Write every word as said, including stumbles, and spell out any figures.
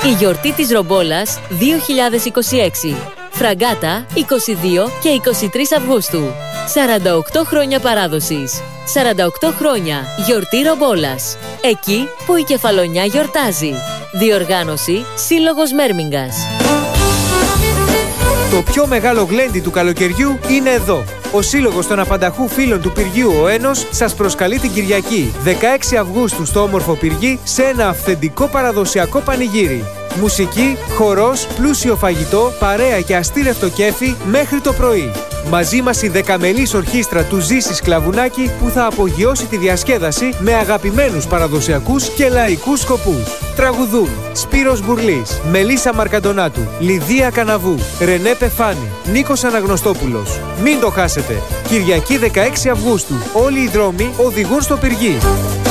Η γιορτή της Ρομπόλας δύο χιλιάδες είκοσι έξι. Φραγκάτα είκοσι δύο και είκοσι τρεις Αυγούστου. σαράντα οκτώ χρόνια παράδοσης. σαράντα οκτώ χρόνια γιορτή Ρομπόλας. Εκεί που η Κεφαλονιά γιορτάζει. Διοργάνωση Σύλλογος Μέρμιγγας. Το πιο μεγάλο γλέντι του καλοκαιριού είναι εδώ. Ο Σύλλογος των Απανταχού Φίλων του Πυργίου ο Ένος σας προσκαλεί την Κυριακή δεκαέξι Αυγούστου στο όμορφο Πυργί σε ένα αυθεντικό παραδοσιακό πανηγύρι. Μουσική, χορός, πλούσιο φαγητό, παρέα και αστήρευτο κέφι μέχρι το πρωί. Μαζί μας η δεκαμελής ορχήστρα του Ζήσης Κλαβουνάκη που θα απογειώσει τη διασκέδαση με αγαπημένους παραδοσιακούς και λαϊκούς σκοπούς. Τραγουδούν Σπύρος Μπουρλής, Μελίσσα Μαρκαντονάτου, Λιδία Καναβού, Ρενέ Πεφάνη, Νίκος Αναγνωστόπουλος. Μην το χάσετε! Κυριακή δεκαέξι Αυγούστου. Όλοι οι δρόμοι οδηγούν στο Πυργί.